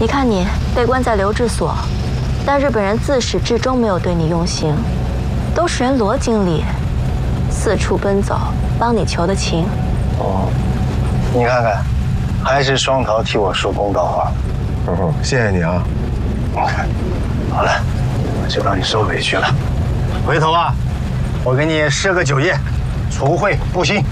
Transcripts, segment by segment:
你看你被关在留置所，但日本人自始至终没有对你用刑，都是人罗经理四处奔走帮你求的情。 哦，你看看，还是双桃替我说公道话。 谢谢你啊。 好了，我就让你受委屈了。回头啊，我给你设个酒宴，除秽布新。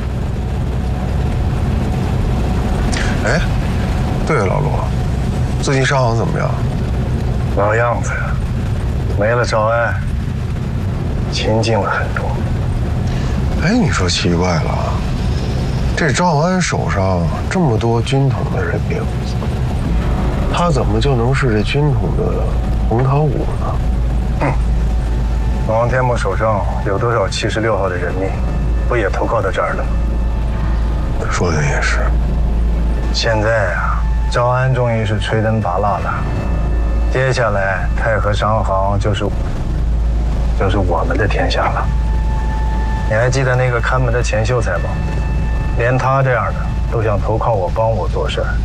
哎，对了，老罗，最近商行怎么样？ 老样子，没了赵安，清静了很多。 哎，你说奇怪了，这赵安手上这么多军统的人命，他怎么就能是这军统的红桃五呢？ 王天木手上有多少76号的人命，不也投靠到这儿了吗？ 说的也是。 现在啊，赵安终于是吹灯拔蜡了，接下来太和商行就是我们的天下了。你还记得那个看门的钱秀才吗？连他这样的都想投靠我，帮我做事儿。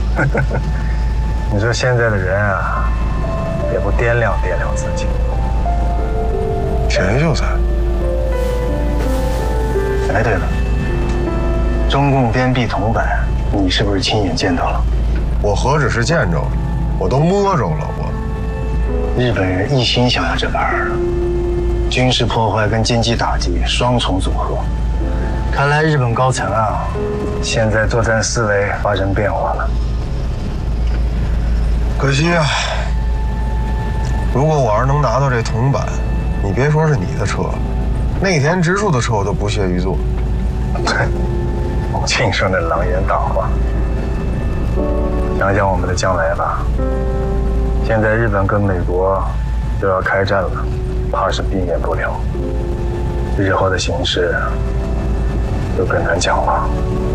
你说现在的人啊，也不掂量掂量自己。 钱秀才。 哎，对了，中共编币铜板，你是不是亲眼见到了？ 我何止是见着，我都摸着了。 日本人一心想要这玩意儿，军事破坏跟经济打击双重组合。看来日本高层啊，现在作战思维发生变化了。 可惜啊，如果我要是能拿到这铜板，你别说是你的车，内田直树的车我都不屑于坐。 庆生的狼烟大话，想想我们的将来吧。现在日本跟美国就要开战了，怕是避免不了。日后的形势就更难讲了。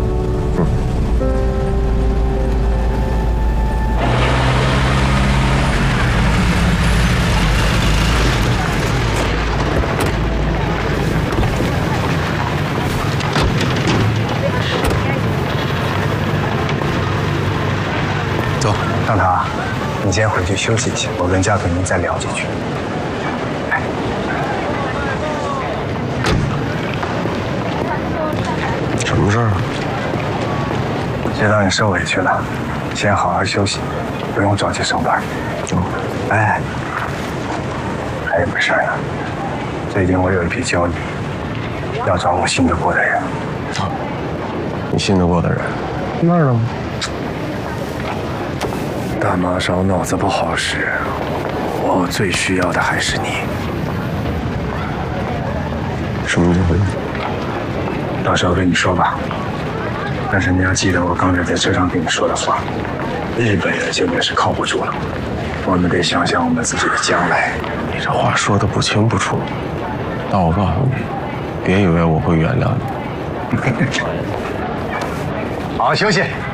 走， 让他，你先回去休息一下，我跟加藤明再聊几句。 什么事儿啊？ 知道你受委屈了，先好好休息，不用着急上班。哎，还有个事儿呢，最近我有一笔交易，要找我信得过的人。 你信得过的人，那儿呢吗？ 大马少脑子不好使，我最需要的还是你。 什么回事？ 到时候跟你说吧。但是你要记得我刚才在车上跟你说的话，日本人现在是靠不住了，我们得想想我们自己的将来。 你这话说的不清不楚，但我告诉你，别以为我会原谅你。 好好休息。